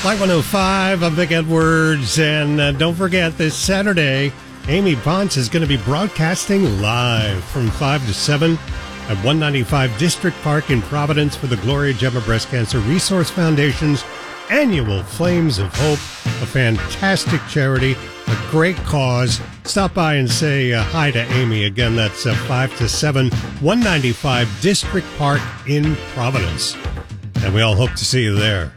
Light 105, I'm Vic Edwards, and don't forget this Saturday, Amy Ponce is going to be broadcasting live from 5 to 7 at 195 District Park in Providence for the Gloria Gemma Breast Cancer Resource Foundation's annual Flames of Hope, a fantastic charity, a great cause. Stop by and say hi to Amy. Again, that's 5 to 7, 195 District Park in Providence. And we all hope to see you there.